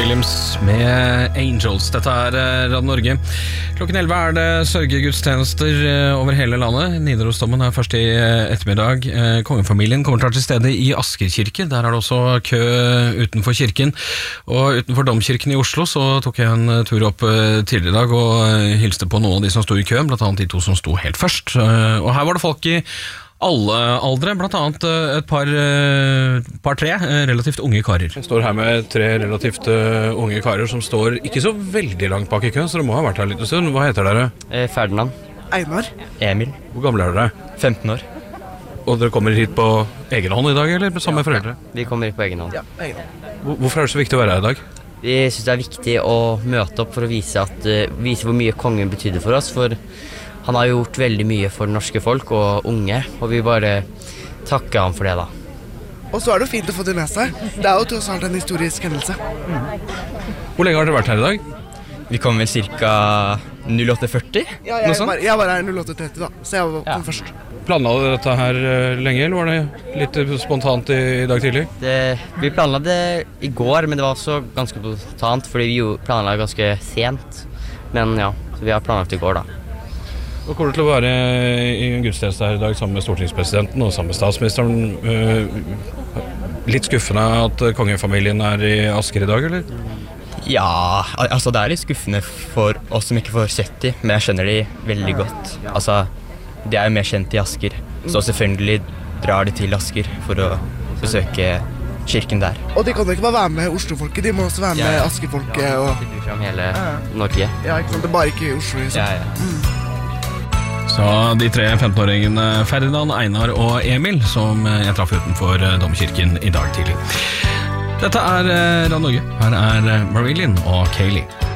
Williams med Angels. Dette Radio Norge. Klokken 11 det sørgegudstjenester over hele landet. Nidarosdomen først i ettermiddag. Kongefamilien kommer til stede i Asker kirke. Der det også kø utenfor kirken. Og utenfor domkirken i Oslo så tok jeg en tur opp tidligere i dag og hilste på noen av de som sto i køen, blant annet de to som sto helt først. Og her var det folk i alle aldre, blant annet et par-tre relativt unge karer. Jeg står her med tre relativt unge karer som står ikke så veldig langt bak i køen, så det må ha vært her litt stund. Hva heter dere? Ferdinand. Einar. Emil. Hvor gamle dere? 15 år. Og dere kommer hit på egen hånd i dag, eller sammen med foreldre? Vi kommer hit på egen hånd. Ja, egen hånd. Hvorfor det så viktig å være her i dag? Vi synes det viktig å møte opp for å vise hvor mye kongen betydde for oss, for han har gjort veldig mye for norske folk og unge, og vi bare takker ham for det da. Og så det jo fint å få det med seg. Det jo tross alt en historisk hendelse. Hvor lenge har dere vært her i dag? Vi kom vel cirka 08.40, Ja, jeg var her 08.30 da, så jeg kom først. Planla dere dette her lenge, eller var det litt spontant i dag tidlig? Vi planla det i går, men det var også ganske spontant, fordi vi planla ganske sent. Men ja, så vi har planlagt i går da. Og kommer du til å være i en gudstjeneste her i dag sammen med stortingspresidenten og sammen med statsministeren? Litt skuffende at kongefamilien i Asker i dag, eller? Ja, altså det litt skuffende for oss som ikke får sett de, men jeg skjønner de veldig godt. Altså, de jo mer kjent i Asker, så selvfølgelig drar de til Asker for å besøke kirken der. Og de kan jo ikke bare være med Oslo-folket, de må også være med Asker-folket. De bryr seg om hele Norge. Ja, ikke sant, det bare ikke i Oslo. Liksom. Så de tre 15-åringene Ferdinand, Einar og Emil som jeg traff utenfor domkirken i dag tidlig. Dette Radio Norge. Her Marilyn og Kaylee.